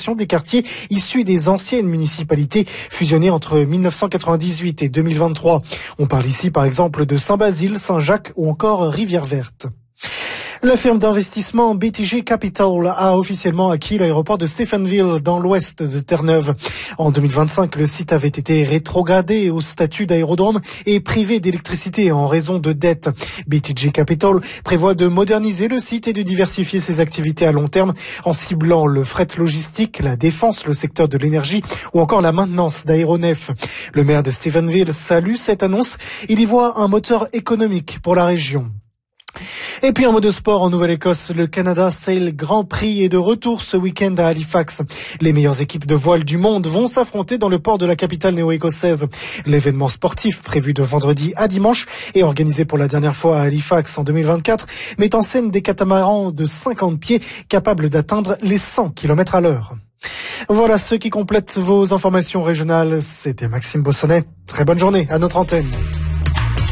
réhabilitation des quartiers issus des anciennes municipalités fusionnées entre 1998 et 2023. On parle ici par exemple de Saint-Basile, Saint-Jacques ou encore Rivière-Verte. La firme d'investissement BTG Capital a officiellement acquis l'aéroport de Stephenville dans l'ouest de Terre-Neuve. En 2025, le site avait été rétrogradé au statut d'aérodrome et privé d'électricité en raison de dettes. BTG Capital prévoit de moderniser le site et de diversifier ses activités à long terme en ciblant le fret logistique, la défense, le secteur de l'énergie ou encore la maintenance d'aéronefs. Le maire de Stephenville salue cette annonce. Il y voit un moteur économique pour la région. Et puis en mode sport, en Nouvelle-Écosse, le Canada Sail Grand Prix est de retour ce week-end à Halifax. Les meilleures équipes de voile du monde vont s'affronter dans le port de la capitale néo-écossaise. L'événement sportif prévu de vendredi à dimanche et organisé pour la dernière fois à Halifax en 2024 met en scène des catamarans de 50 pieds capables d'atteindre les 100 km à l'heure. Voilà ce qui complète vos informations régionales. C'était Maxime Bossonnet. Très bonne journée à notre antenne.